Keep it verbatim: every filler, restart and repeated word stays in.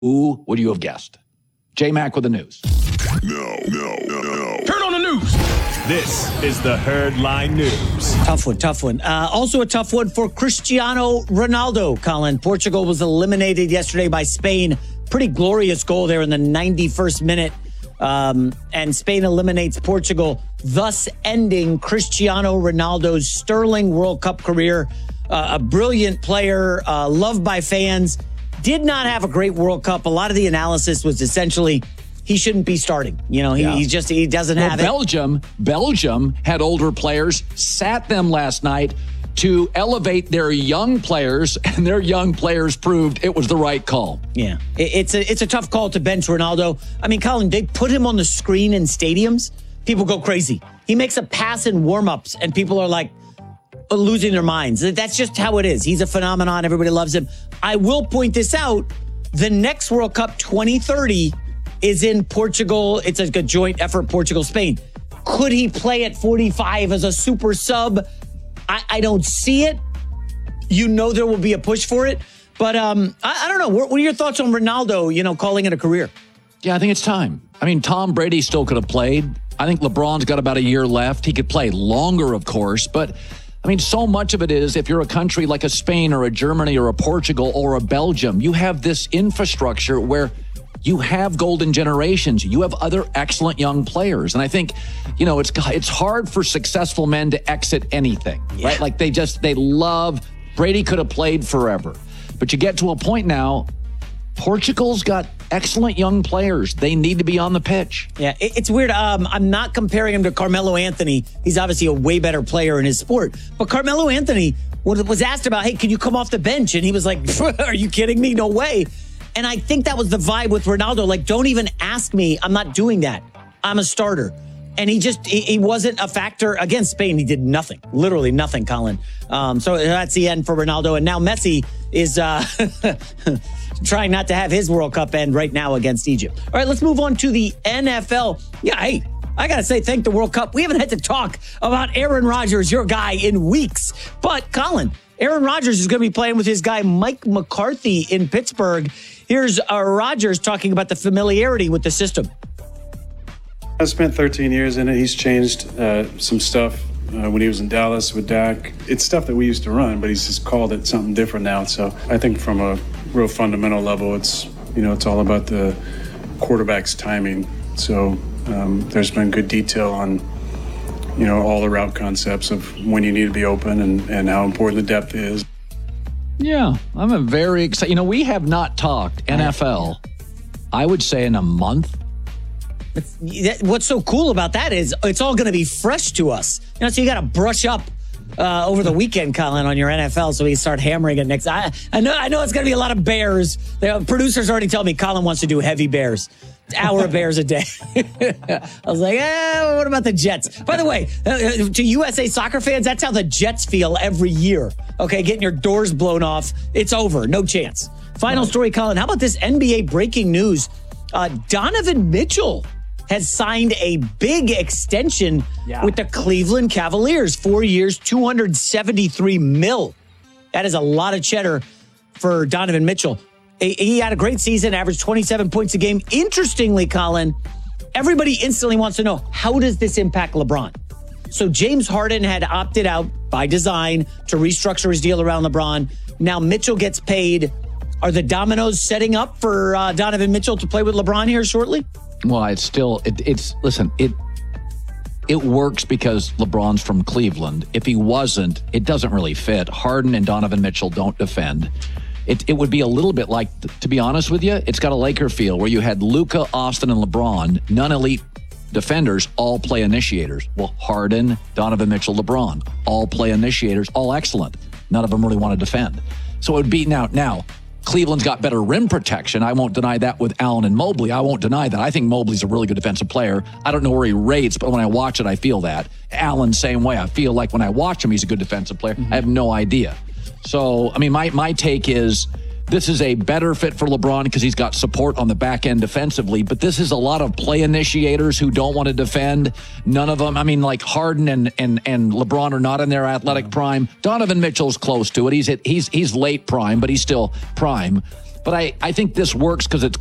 Who would you have guessed? J-Mac with the news. No, no, no, no. Turn on the news. This is the Herd Line News. Tough one, tough one. Uh, also a tough one for Cristiano Ronaldo, Colin. Portugal was eliminated yesterday by Spain. Pretty glorious goal there in the ninety-first minute. Um, and Spain eliminates Portugal, thus ending Cristiano Ronaldo's sterling World Cup career. Uh, a brilliant player, uh, loved by fans. Did not have a great World Cup. A lot of the analysis was essentially he shouldn't be starting. You know, he, yeah. he just he doesn't well, have Belgium, it. Belgium had older players, sat them last night to elevate their young players, and their young players proved it was the right call. Yeah, it, it's a it's a tough call to bench Ronaldo. I mean, Colin, they put him on the screen in stadiums. People go crazy. He makes a pass in warm-ups, and people are like losing their minds. That's just how it is. He's a phenomenon. Everybody loves him. I will point this out. The next World Cup, twenty thirty, is in Portugal. It's like a joint effort, Portugal-Spain. Could he play at forty-five as a super sub? I, I don't see it. You know there will be a push for it. But um, I, I don't know. What, what are your thoughts on Ronaldo, you know, calling it a career? Yeah, I think it's time. I mean, Tom Brady still could have played. I think LeBron's got about a year left. He could play longer, of course, but I mean, so much of it is if you're a country like a Spain or a Germany or a Portugal or a Belgium, you have this infrastructure where you have golden generations. You have other excellent young players. And I think, you know, it's it's hard for successful men to exit anything, yeah. right? Like they just, they love, Brady could have played forever. But you get to a point now, Portugal's got excellent young players. They need to be on the pitch. Yeah, it, it's weird. Um, I'm not comparing him to Carmelo Anthony. He's obviously a way better player in his sport. But Carmelo Anthony was asked about, hey, can you come off the bench? And he was like, are you kidding me? No way. And I think that was the vibe with Ronaldo. Like, don't even ask me. I'm not doing that. I'm a starter. And he just, he, he wasn't a factor. Against Spain, he did nothing. Literally nothing, Colin. Um, so that's the end for Ronaldo. And now Messi is uh, trying not to have his World Cup end right now against Egypt. All right, let's move on to the N F L. Yeah, hey, I got to say thank the World Cup. We haven't had to talk about Aaron Rodgers, your guy, in weeks. But, Colin, Aaron Rodgers is going to be playing with his guy Mike McCarthy in Pittsburgh. Here's uh, Rodgers talking about the familiarity with the system. I spent thirteen years in it. He's changed uh, some stuff uh, when he was in Dallas with Dak. It's stuff that we used to run, but he's just called it something different now. So I think from a real fundamental level, it's, you know, it's all about the quarterback's timing. So um, there's been good detail on, you know, all the route concepts of when you need to be open and, and how important the depth is. Yeah, I'm a very excited. You know, we have not talked N F L, I would say, in a month. What's so cool about that is it's all going to be fresh to us. You know, so you got to brush up uh, over the weekend, Colin, on your N F L, so we start hammering it next. I, I know, I know it's going to be a lot of Bears. The producers already tell me Colin wants to do heavy Bears. Hour of Bears a day. I was like, eh, what about the Jets? By the way, uh, to U S A soccer fans, that's how the Jets feel every year. Okay, getting your doors blown off. It's over. No chance. Final story, Colin. How about this N B A breaking news? Uh, Donovan Mitchell has signed a big extension yeah. with the Cleveland Cavaliers. Four years, two hundred seventy-three mil. That is a lot of cheddar for Donovan Mitchell. He had a great season, averaged twenty-seven points a game. Interestingly, Colin, everybody instantly wants to know, how does this impact LeBron? So James Harden had opted out by design to restructure his deal around LeBron. Now Mitchell gets paid. Are the dominoes setting up for uh, Donovan Mitchell to play with LeBron here shortly? Well, it's still, it, it's, listen, it it works because LeBron's from Cleveland. If he wasn't, it doesn't really fit. Harden and Donovan Mitchell don't defend. It it would be a little bit like, to be honest with you, it's got a Laker feel where you had Luka, Austin, and LeBron, non-elite defenders, all play initiators. Well, Harden, Donovan Mitchell, LeBron, all play initiators, all excellent. None of them really want to defend. So it would be now, now, Cleveland's got better rim protection. I won't deny that with Allen and Mobley. I won't deny that. I think Mobley's a really good defensive player. I don't know where he rates, but when I watch it, I feel that. Allen, same way. I feel like when I watch him, he's a good defensive player. Mm-hmm. I have no idea. So, I mean, my, my take is this is a better fit for LeBron because he's got support on the back end defensively, but this is a lot of play initiators who don't want to defend. None of them, I mean, like Harden and and and LeBron are not in their athletic prime. Donovan Mitchell's close to it. He's at, he's he's late prime, but he's still prime. But I, I think this works because it's